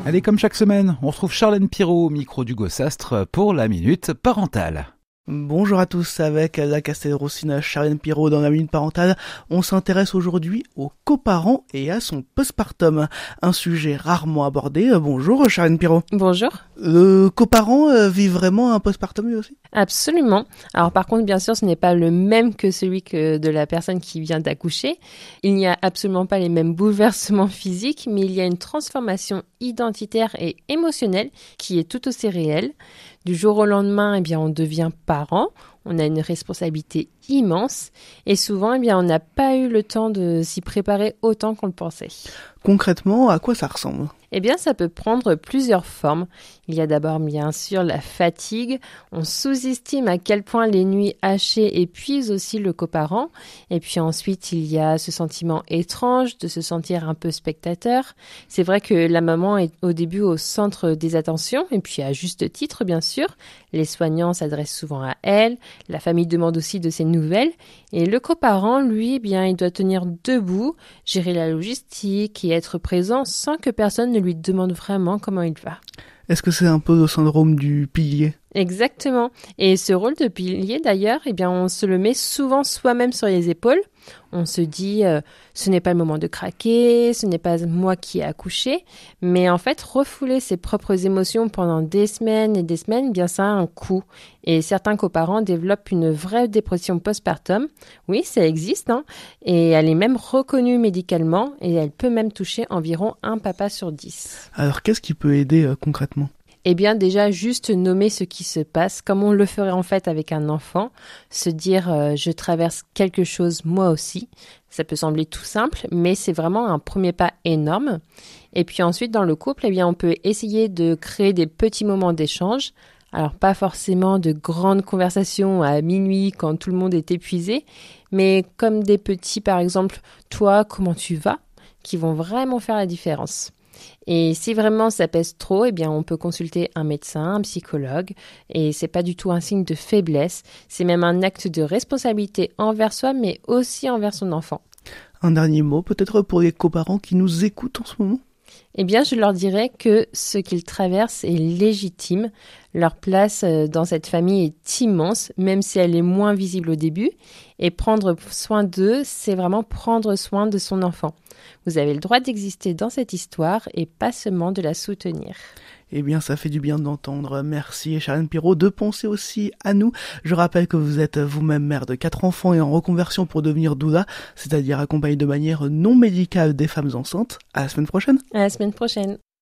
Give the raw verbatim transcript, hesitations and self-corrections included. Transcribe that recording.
Allez, comme chaque semaine, on retrouve Charlène Pirot au micro du Gossastre pour la Minute Parentale. Bonjour à tous, avec la Castelroussine Charlène Pirot dans la Minute Parentale, on s'intéresse aujourd'hui aux coparents et à son postpartum, un sujet rarement abordé. Bonjour Charlène Pirot. Bonjour. Le coparent euh, vit vraiment un postpartum lui aussi ? Absolument. Alors par contre, bien sûr, ce n'est pas le même que celui que de la personne qui vient d'accoucher. Il n'y a absolument pas les mêmes bouleversements physiques, mais il y a une transformation identitaire et émotionnelle qui est tout aussi réelle. Du jour au lendemain, eh bien, on devient parent, on a une responsabilité immense et souvent, eh bien, on n'a pas eu le temps de s'y préparer autant qu'on le pensait. Concrètement, à quoi ça ressemble ? Eh bien, ça peut prendre plusieurs formes. Il y a d'abord, bien sûr, la fatigue. On sous-estime à quel point les nuits hachées épuisent aussi le coparent. Et puis ensuite, il y a ce sentiment étrange de se sentir un peu spectateur. C'est vrai que la maman est au début au centre des attentions, et puis à juste titre, bien sûr. Les soignants s'adressent souvent à elle. La famille demande aussi de ses nouvelles. Et le coparent, lui, eh bien, il doit tenir debout, gérer la logistique et être présent sans que personne ne lui demande vraiment comment il va. Est-ce que c'est un peu le syndrome du pilier ? Exactement. Et ce rôle de pilier, d'ailleurs, eh bien, on se le met souvent soi-même sur les épaules. On se dit, euh, ce n'est pas le moment de craquer, ce n'est pas moi qui ai accouché. Mais en fait, refouler ses propres émotions pendant des semaines et des semaines, eh bien, ça a un coût. Et certains coparents développent une vraie dépression postpartum. Oui, ça existe, hein. Et elle est même reconnue médicalement et elle peut même toucher environ un papa sur dix. Alors, qu'est-ce qui peut aider euh, concrètement ? Eh bien, déjà, juste nommer ce qui se passe, comme on le ferait en fait avec un enfant. Se dire euh, « je traverse quelque chose moi aussi ». Ça peut sembler tout simple, mais c'est vraiment un premier pas énorme. Et puis ensuite, dans le couple, eh bien, on peut essayer de créer des petits moments d'échange. Alors, pas forcément de grandes conversations à minuit quand tout le monde est épuisé, mais comme des petits, par exemple, « toi, comment tu vas ?» qui vont vraiment faire la différence. Et si vraiment ça pèse trop, eh bien on peut consulter un médecin, un psychologue, et c'est pas du tout un signe de faiblesse, c'est même un acte de responsabilité envers soi, mais aussi envers son enfant. Un dernier mot, peut-être pour les coparents qui nous écoutent en ce moment ? Eh bien, je leur dirais que ce qu'ils traversent est légitime. Leur place dans cette famille est immense, même si elle est moins visible au début. Et prendre soin d'eux, c'est vraiment prendre soin de son enfant. Vous avez le droit d'exister dans cette histoire et pas seulement de la soutenir. Eh bien, ça fait du bien d'entendre. Merci Charlène Pirot de penser aussi à nous. Je rappelle que vous êtes vous-même mère de quatre enfants et en reconversion pour devenir doula, c'est-à-dire accompagner de manière non médicale des femmes enceintes. À la semaine prochaine. À la semaine prochaine.